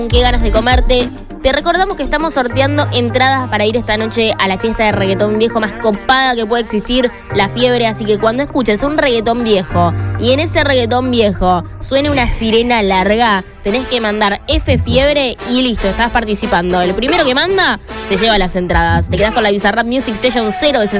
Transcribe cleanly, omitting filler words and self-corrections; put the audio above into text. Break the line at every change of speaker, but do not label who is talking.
Qué ganas de comerte. Te recordamos que estamos sorteando entradas para ir esta noche a la fiesta de reggaetón viejo más copada que puede existir, La Fiebre. Así que cuando escuches un reggaetón viejo y en ese reggaetón viejo suene una sirena larga, tenés que mandar F Fiebre y listo, estás participando. El primero que manda se lleva las entradas. Te quedás con la Bizarrap Music Session 0 de